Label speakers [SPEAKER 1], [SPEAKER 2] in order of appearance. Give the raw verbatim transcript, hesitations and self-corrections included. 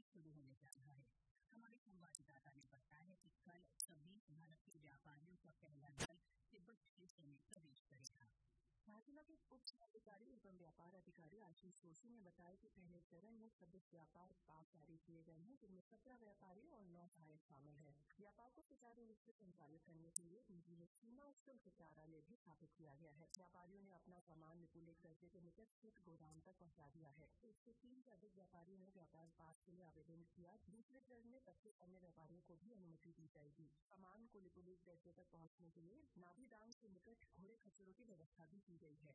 [SPEAKER 1] से शुरू होने जा रहा है। हमारे संवाददाता ने बताया है कि कल छब्बीस भारतीय व्यापारियों का पहला दल तिब्बत क्षेत्र में प्रवेश करेगा।
[SPEAKER 2] भाजपा के उप जिलाधिकारी एवं व्यापार अधिकारी आशीष जोशी ने बताया कि पहले चरण में छब्बीस व्यापार पास जारी किए गए हैं, जिनमें सत्रह व्यापारी और नौ सहायक शामिल हैं। व्यापार को सुचारू रूप से संचालित करने के लिए उनकी सीमा शुल्क कार्यालय भी स्थापित किया गया है। व्यापारियों ने अपना सामान निपुलिक दर्जे के निकट स्थित गोदाम तक पहुंचा दिया है। एक सौ तीन से अधिक व्यापारियों ने व्यापार पास के लिए आवेदन किया। दूसरे चरण में पच्चीस अन्य व्यापारियों को भी अनुमति दी जाएगी। सामान को निपुलिक दर्जे तक पहुंचने के लिए नाभीदांग के निकट घोड़े खच्चरों की व्यवस्था भी की गई है।